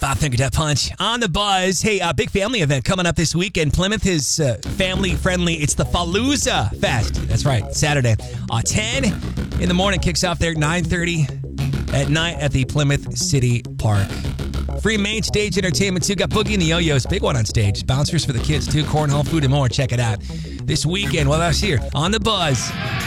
Five Finger Death Punch on the buzz. Hey, big family event coming up this weekend. Plymouth is family friendly. It's the Falooza Fest. That's right, Saturday. 10 in the morning kicks off there. 9:30 at night at the Plymouth City Park. Free main stage entertainment too. Got Boogie and the Yo-Yos, big one on stage. Bouncers for the kids too. Cornhole, food, and more. Check it out this weekend while I was here on the buzz.